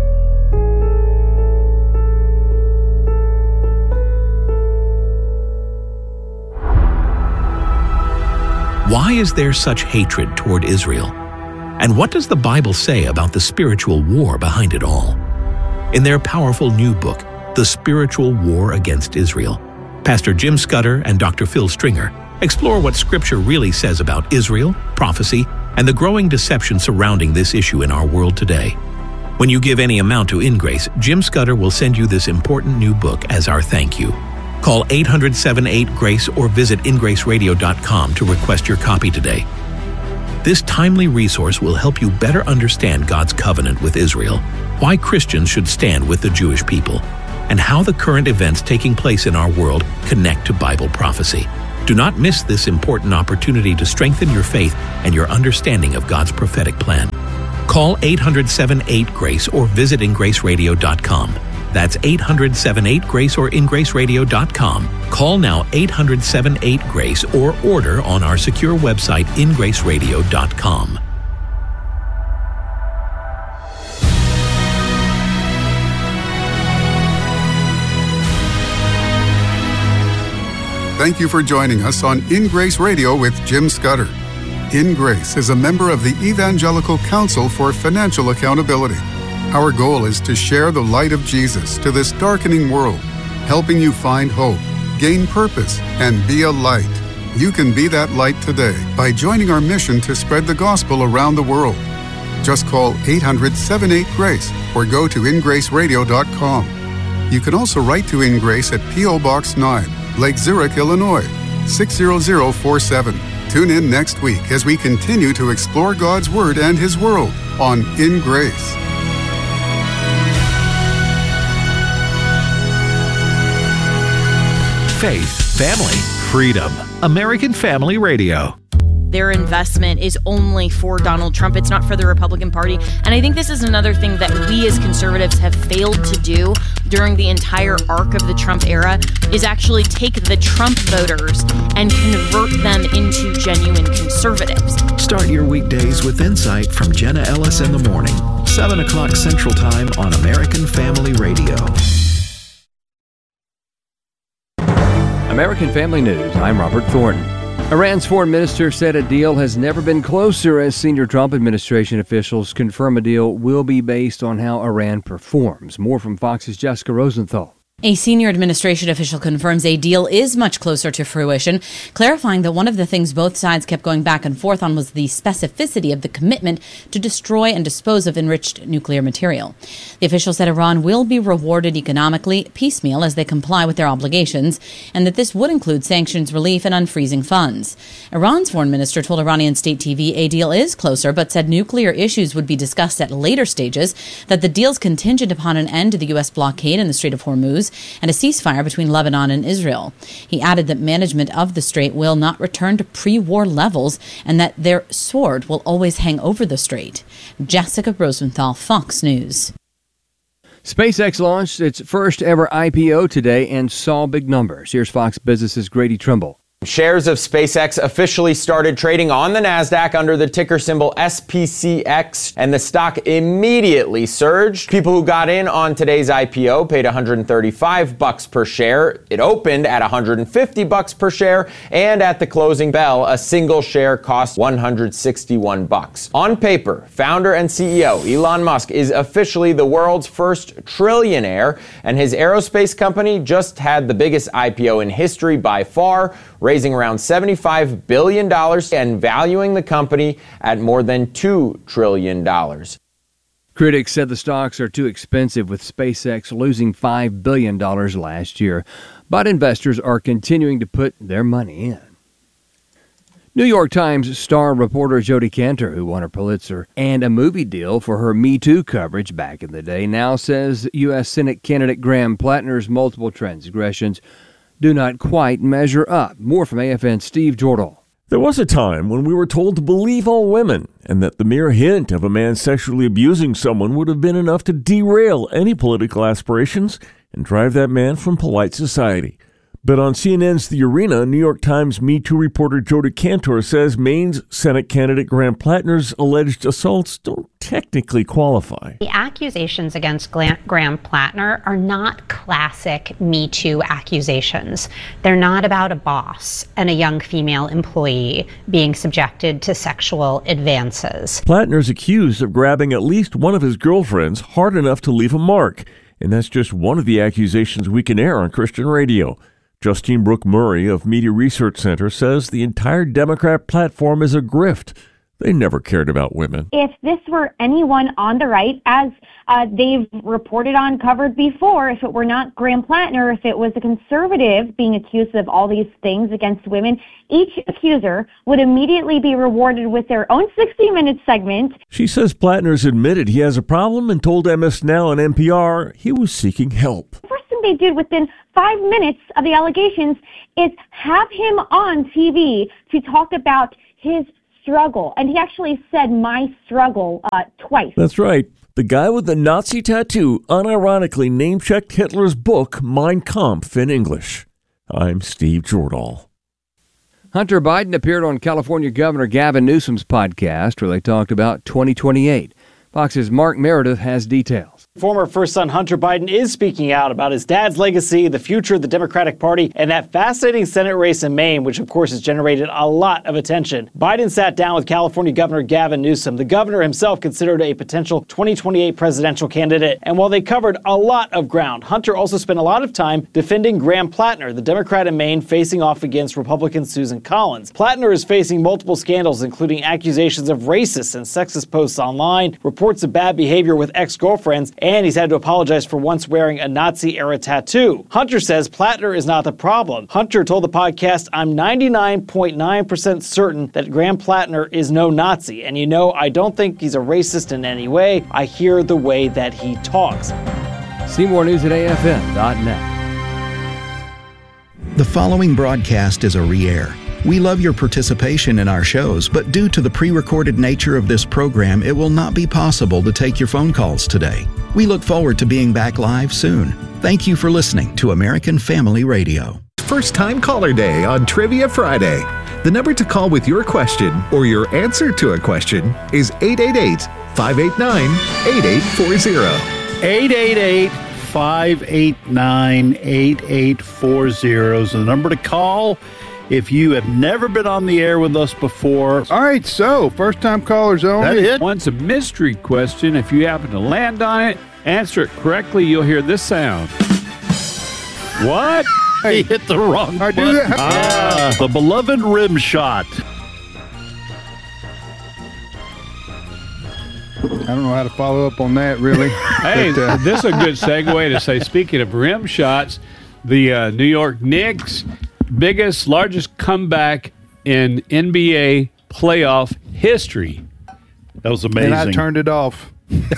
Why is there such hatred toward Israel? And what does the Bible say about the spiritual war behind it all? In their powerful new book, The Spiritual War Against Israel, Pastor Jim Scudder and Dr. Phil Stringer explore what Scripture really says about Israel, prophecy, and the growing deception surrounding this issue in our world today. When you give any amount to InGrace, Jim Scudder will send you this important new book as our thank you. Call 800-78-GRACE or visit ingraceradio.com to request your copy today. This timely resource will help you better understand God's covenant with Israel, why Christians should stand with the Jewish people, and how the current events taking place in our world connect to Bible prophecy. Do not miss this important opportunity to strengthen your faith and your understanding of God's prophetic plan. Call 800-78-GRACE or visit ingraceradio.com. That's 800-78-GRACE or ingraceradio.com. Call now 800-78-GRACE or order on our secure website ingraceradio.com. Thank you for joining us on In Grace Radio with Jim Scudder. In Grace is a member of the Evangelical Council for Financial Accountability. Our goal is to share the light of Jesus to this darkening world, helping you find hope, gain purpose, and be a light. You can be that light today by joining our mission to spread the gospel around the world. Just call 800-78-GRACE or go to ingraceradio.com. You can also write to In Grace at P.O. Box 9, Lake Zurich, Illinois, 60047. Tune in next week as we continue to explore God's Word and His world on In Grace. Faith, family, freedom. American Family Radio. Their investment is only for Donald Trump. It's not for the Republican Party. And I think this is another thing that we as conservatives have failed to do during the entire arc of the Trump era is actually take the Trump voters and convert them into genuine conservatives. Start your weekdays with insight from Jenna Ellis in the morning, 7 o'clock Central Time on American Family Radio. American Family News, I'm Robert Thornton. Iran's foreign minister said a deal has never been closer as senior Trump administration officials confirm a deal will be based on how Iran performs. More from Fox's Jessica Rosenthal. A senior administration official confirms a deal is much closer to fruition, clarifying that one of the things both sides kept going back and forth on was the specificity of the commitment to destroy and dispose of enriched nuclear material. The official said Iran will be rewarded economically piecemeal as they comply with their obligations, and that this would include sanctions relief and unfreezing funds. Iran's foreign minister told Iranian state TV a deal is closer, but said nuclear issues would be discussed at later stages, that the deal's contingent upon an end to the U.S. blockade in the Strait of Hormuz and a ceasefire between Lebanon and Israel. He added that management of the strait will not return to pre-war levels and that their sword will always hang over the strait. Jessica Rosenthal, Fox News. SpaceX launched its first ever IPO today and saw big numbers. Here's Fox Business's Grady Trimble. Shares of SpaceX officially started trading on the NASDAQ under the ticker symbol SPCX, and the stock immediately surged. People who got in on today's IPO paid $135 per share. It opened at $150 per share, and at the closing bell, a single share cost $161. On paper, founder and CEO Elon Musk is officially the world's first trillionaire, and his aerospace company just had the biggest IPO in history by far, raising around $75 billion and valuing the company at more than $2 trillion. Critics said the stocks are too expensive, with SpaceX losing $5 billion last year, but investors are continuing to put their money in. New York Times star reporter Jodi Kantor, who won a Pulitzer and a movie deal for her Me Too coverage back in the day, now says U.S. Senate candidate Graham Plattner's multiple transgressions do not quite measure up. More from AFN's Steve Jordal. There was a time when we were told to believe all women, and that the mere hint of a man sexually abusing someone would have been enough to derail any political aspirations and drive that man from polite society. But on CNN's The Arena, New York Times Me Too reporter Jodi Kantor says Maine's Senate candidate Graham Plattner's alleged assaults don't technically qualify. The accusations against Graham Plattner are not classic Me Too accusations. They're not about a boss and a young female employee being subjected to sexual advances. Plattner's accused of grabbing at least one of his girlfriends hard enough to leave a mark, and that's just one of the accusations we can air on Christian radio. Justine Brooke Murray of Media Research Center says the entire Democrat platform is a grift. They never cared about women. If this were anyone on the right, as they've reported on, covered before, if it were not Graham Plattner, if it was a conservative being accused of all these things against women, each accuser would immediately be rewarded with their own 60-minute segment. She says Plattner's admitted he has a problem and told MS Now and NPR he was seeking help. The first thing they did within 5 minutes of the allegations is have him on TV to talk about his struggle. And he actually said my struggle twice. That's right. The guy with the Nazi tattoo unironically name-checked Hitler's book, Mein Kampf, in English. I'm Steve Jordahl. Hunter Biden appeared on California Governor Gavin Newsom's podcast where they talked about 2028. Fox's Mark Meredith has details. Former first son Hunter Biden is speaking out about his dad's legacy, the future of the Democratic Party, and that fascinating Senate race in Maine, which of course has generated a lot of attention. Biden sat down with California Governor Gavin Newsom, the governor himself considered a potential 2028 presidential candidate. And while they covered a lot of ground, Hunter also spent a lot of time defending Graham Plattner, the Democrat in Maine facing off against Republican Susan Collins. Plattner is facing multiple scandals, including accusations of racist and sexist posts online, reports of bad behavior with ex-girlfriends, and he's had to apologize for once wearing a Nazi-era tattoo. Hunter says Plattner is not the problem. Hunter told the podcast, "I'm 99.9% certain that Graham Plattner is no Nazi, and I don't think he's a racist in any way. I hear the way that he talks." See more news at afn.net. The following broadcast is a re-air. We love your participation in our shows, but due to the pre-recorded nature of this program, it will not be possible to take your phone calls today. We look forward to being back live soon. Thank you for listening to American Family Radio. First Time Caller Day on Trivia Friday. The number to call with your question or your answer to a question is 888-589-8840. 888-589-8840 is the number to call if you have never been on the air with us before. All right, so first-time callers only. That's it. Once a mystery question. If you happen to land on it, answer it correctly, you'll hear this sound. What? He hit the wrong button. The beloved rim shot. I don't know how to follow up on that, really. Hey, this is a good segue to say, speaking of rim shots, the New York Knicks' largest comeback in NBA playoff history. That was amazing. And I turned it off.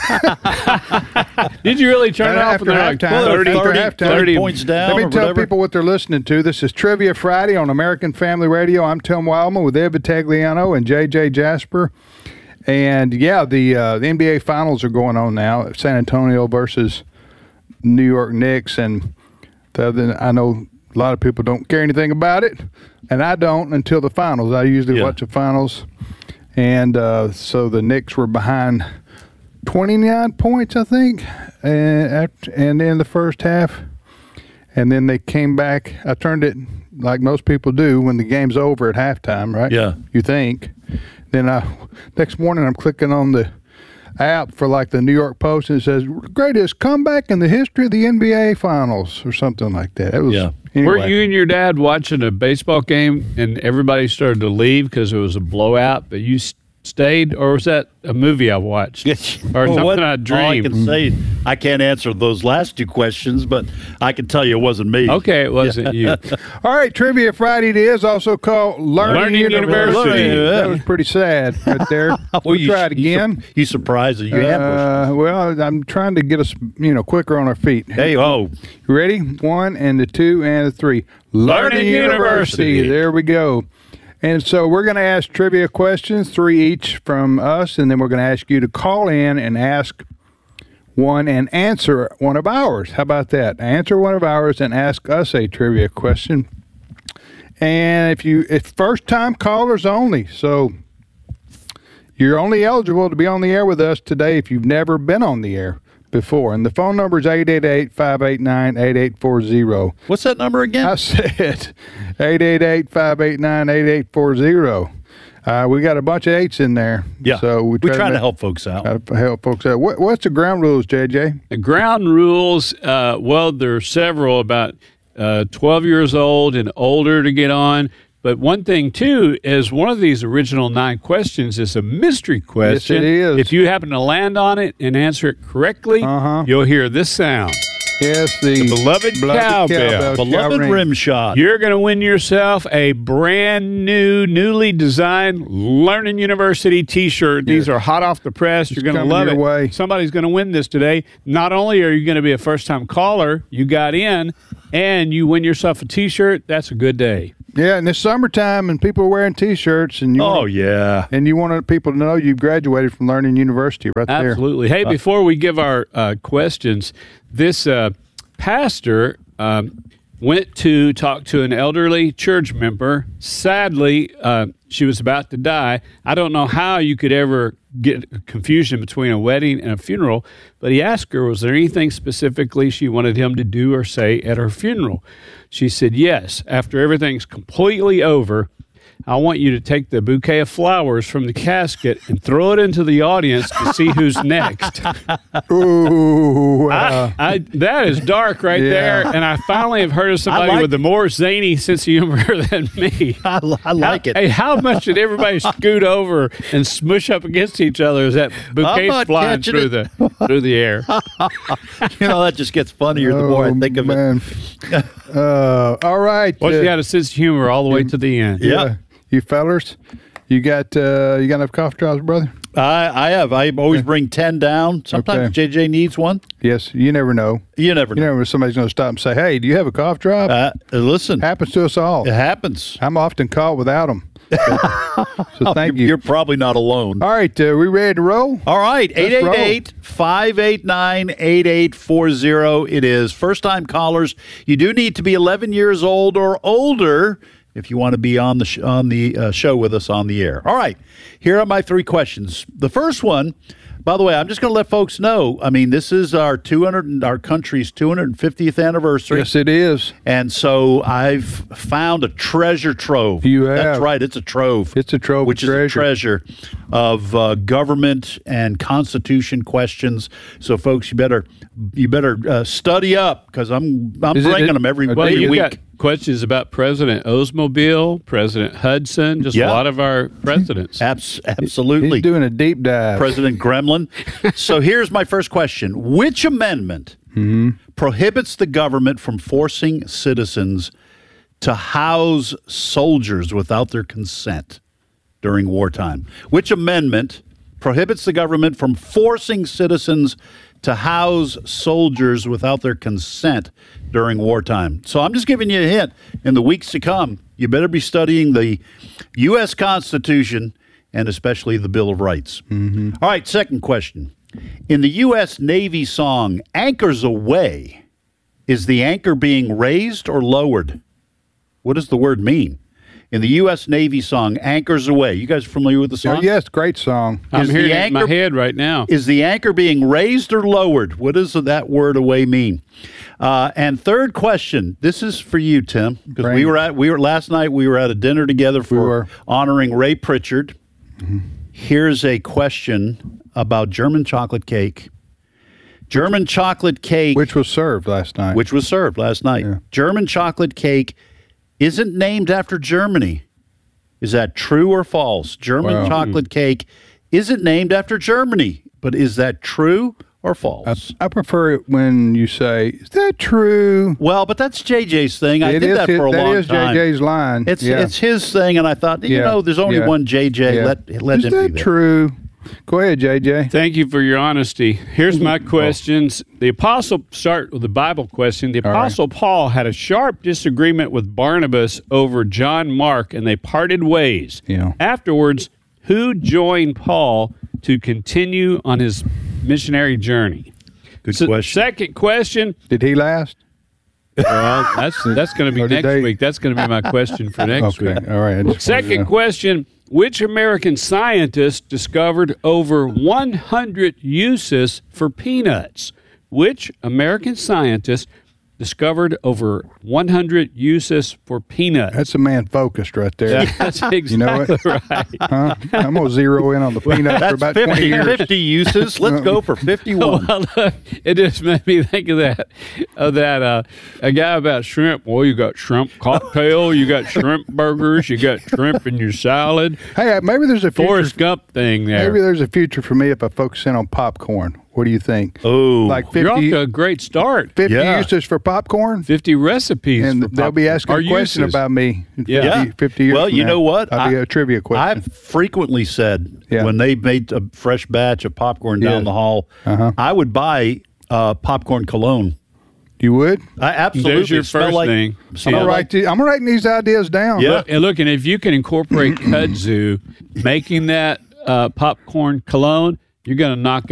Did you really turn it off? After halftime. 30 points down. Let me tell people what they're listening to. This is Trivia Friday on American Family Radio. I'm Tim Wildman with Ed Vitagliano and J.J. Jasper. And, the NBA Finals are going on now. San Antonio versus New York Knicks. And I know a lot of people don't care anything about it, and I don't until the finals. I usually watch the finals. And so the Knicks were behind 29 points, I think, and in the first half. And then they came back. I turned it like most people do when the game's over at halftime, right? Yeah. You think. Then next morning I'm clicking on the app for like the New York Post, and it says, greatest comeback in the history of the NBA Finals or something like that. It was, anyway. Were you and your dad watching a baseball game and everybody started to leave because it was a blowout, but you stayed, or was that a movie I watched? Or something I dreamed? All I can say, I can't answer those last two questions, but I can tell you it wasn't me. Okay, it wasn't you. All right, Trivia Friday it is, also called Learning University. That was pretty sad right there. We'll try it again. You surprised that you ambushed. Well, I'm trying to get us, quicker on our feet. Hey, You ready? 1 and the 2 and the 3. Learning University. There we go. And so we're going to ask trivia questions, 3 each from us, and then we're going to ask you to call in and ask one and answer one of ours. How about that? Answer one of ours and ask us a trivia question. And it's first-time callers only, so you're only eligible to be on the air with us today if you've never been on the air before. And the phone number is 888-589-8840. What's that number again? I said 888-589-8840. We got a bunch of 8s in there. Yeah, so we try to help folks out. What's the ground rules, JJ? The ground rules, there are several, about 12 years old and older to get on, But one thing, too, is one of these original 9 questions is a mystery question. Yes, it is. If you happen to land on it and answer it correctly, you'll hear this sound. Yes, the beloved cowbell. Beloved rim shot. You're going to win yourself a brand new, newly designed Learning University T-shirt. These are hot off the press. You're going to love it. Somebody's going to win this today. Not only are you going to be a first-time caller, you got in, and you win yourself a T-shirt. That's a good day. Yeah, and it's summertime, and people are wearing T-shirts, and you and you want people to know you've graduated from Learning University right there. Absolutely. Hey, before we give our questions, this pastor went to talk to an elderly church member. Sadly, she was about to die. I don't know how you could ever get confusion between a wedding and a funeral, but he asked her, was there anything specifically she wanted him to do or say at her funeral? She said, yes, after everything's completely over, I want you to take the bouquet of flowers from the casket and throw it into the audience to see who's next. Ooh, that is dark right there, and I finally have heard of somebody with a more zany sense of humor than me. I like it. Hey, how much did everybody scoot over and smush up against each other as that bouquet's flying through the air? That just gets funnier the more I think of it. All right. Well, you got a sense of humor all the way to the end. Yeah. You fellers, you got enough cough drops, brother? I have. I always bring 10 down. Sometimes JJ needs one. Yes, you never know. You never know. You never know somebody's going to stop and say, hey, do you have a cough drop? Listen. Happens to us all. It happens. I'm often caught without them. So thank you. You're probably not alone. All right, we ready to roll? All right, 888-589-8840. It is. First-time callers, you do need to be 11 years old or older if you want to be on the show with us on the air. All right, here are my 3 questions. The first one, by the way, I'm just going to let folks know, I mean, this is our country's 250th anniversary. Yes, it is. And so I've found a treasure trove. You have. That's right, it's a trove. It's a trove which of treasure. is a treasure of government and Constitution questions. So, folks, you better study up because I'm bringing them every week. Got questions about President Oldsmobile, President Hudson, just a lot of our presidents. Absolutely. He's doing a deep dive. President Gremlin. So here's my first question. Which amendment prohibits the government from forcing citizens to house soldiers without their consent during wartime? Which amendment prohibits the government from forcing citizens to house soldiers without their consent during wartime? So I'm just giving you a hint. In the weeks to come, you better be studying the U.S. Constitution and especially the Bill of Rights. All right, second question. In the U.S. Navy song, Anchors Aweigh, is the anchor being raised or lowered? What does the word mean? In the U.S. Navy song, Anchors Aweigh. You guys familiar with the song? Yes, great song. I'm hearing it in my head right now. Is the anchor being raised or lowered? What does that word "away" mean? And third question. This is for you, Tim, because last night we were at a dinner together for honoring Ray Pritchard. Here's a question about German chocolate cake. German chocolate cake, which was served last night. Yeah. German chocolate cake isn't named after Germany. Is that true or false? German chocolate cake isn't named after Germany, but is that true or false? I prefer it when you say, is that true? Well, but that's JJ's thing. I did that for a long time. That is JJ's line. It's his thing, and I thought, there's only one JJ. Let him be there. Is that true? Go ahead, JJ. Thank you for your honesty. Here's my questions. Start with the Bible question. The Apostle Paul had a sharp disagreement with Barnabas over John Mark, and they parted ways. Yeah. Afterwards, who joined Paul to continue on his missionary journey? Good question. Second question. Did he last? Well, that's going to be next week. That's going to be my question for next week. All right. Second question. Which American scientist discovered over 100 uses for peanuts? Which American scientist discovered over 100 uses for peanuts. That's a man focused right there. That's exactly you know right. Huh? I'm going to zero in on the peanut for about 20 years. 50 uses. Let's go for 51. Well, look, it just made me think of that a guy about shrimp. Well, you got shrimp cocktail, you got shrimp burgers, you got shrimp in your salad. Hey, maybe there's a future. Forrest Gump thing there. Maybe there's a future for me if I focus in on popcorn. What do you think? Oh, like 50, you're off to a great start. 50 uses for popcorn, 50 recipes, and they'll be asking a question about me. 50 years. Well, from you now. know what? That'll be a trivia question. I've frequently said when they made a fresh batch of popcorn down the hall, I would buy popcorn cologne. You would? I absolutely. There's your first thing. I'm writing these ideas down. Yeah, look, and if you can incorporate kudzu, making that popcorn cologne, you're going to knock